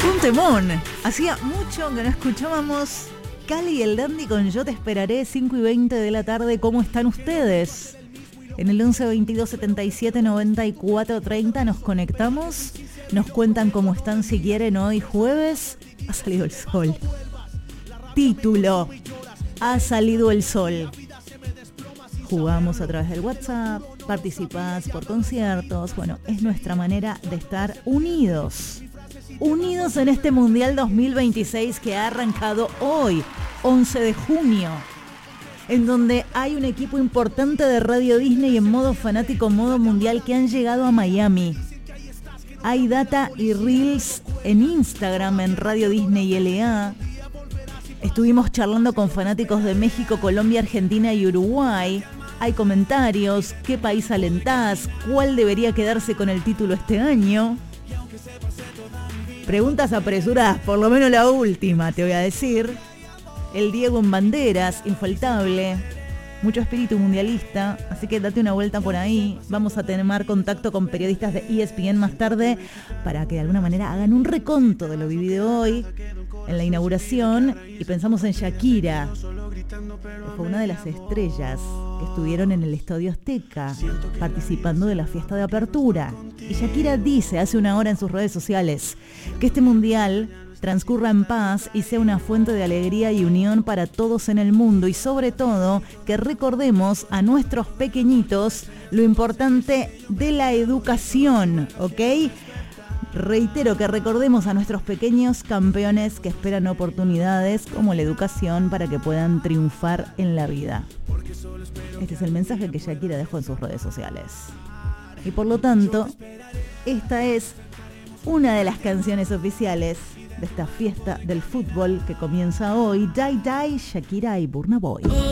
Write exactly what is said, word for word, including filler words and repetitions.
Un temón. Hacía mucho que no escuchábamos Cali y el Dandy con Yo te esperaré, cinco y veinte de la tarde. ¿Cómo están ustedes? En el once veintidós setenta y siete noventa y cuatro treinta nos conectamos. Nos cuentan cómo están si quieren hoy jueves. Ha salido el sol. Título: ha salido el sol. Jugamos a través del WhatsApp, participás por conciertos. Bueno, es nuestra manera de estar unidos. Unidos en este Mundial dos mil veintiséis que ha arrancado hoy, once de junio. En donde hay un equipo importante de Radio Disney en modo fanático, modo mundial, que han llegado a Miami. Hay data y reels en Instagram, en Radio Disney L A. Estuvimos charlando con fanáticos de México, Colombia, Argentina y Uruguay. Hay comentarios, qué país alentás, cuál debería quedarse con el título este año. Preguntas apresuradas, por lo menos la última, te voy a decir. El Diego en banderas, infaltable. Mucho espíritu mundialista, así que date una vuelta por ahí. Vamos a tener contacto con periodistas de E S P N más tarde para que de alguna manera hagan un reconto de lo vivido hoy en la inauguración. Y pensamos en Shakira, que fue una de las estrellas que estuvieron en el Estadio Azteca participando de la fiesta de apertura. Y Shakira dice hace una hora en sus redes sociales que este mundial transcurra en paz y sea una fuente de alegría y unión para todos en el mundo, y sobre todo que recordemos a nuestros pequeñitos lo importante de la educación, ¿ok? Reitero que recordemos a nuestros pequeños campeones que esperan oportunidades como la educación para que puedan triunfar en la vida. Este es el mensaje que Shakira dejó en sus redes sociales. Y por lo tanto, esta es una de las canciones oficiales de esta fiesta del fútbol que comienza hoy. Die Die, Shakira y Burna Boy.